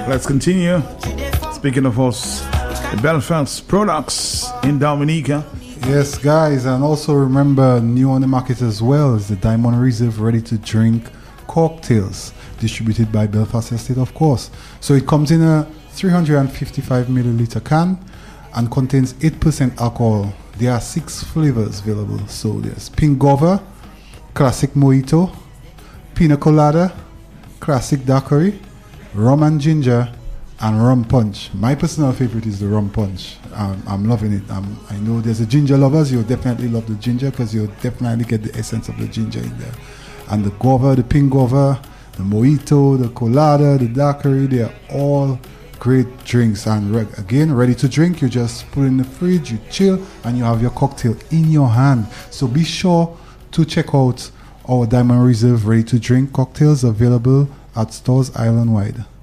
Let's continue. Speaking of us, the Belfast products in Dominica. Yes, guys, and also remember, new on the market as well is the Diamond Reserve ready-to-drink cocktails, distributed by Belfast Estate, of course. So it comes in a 355 milliliter can and contains 8% alcohol. There are 6 flavors available. So there's pink guava, classic mojito, pina colada, classic daiquiri, rum and ginger, and rum punch. My personal favorite is the rum punch. I'm loving it. I know there's a ginger lovers. You'll definitely love the ginger because you'll definitely get the essence of the ginger in there. And the guava, the pink guava, the mojito, the colada, the daiquiri, they are all great drinks. And again, ready to drink. You just put it in the fridge, you chill, and you have your cocktail in your hand. So be sure to check out our Diamond Reserve ready to drink cocktails available at stores island-wide.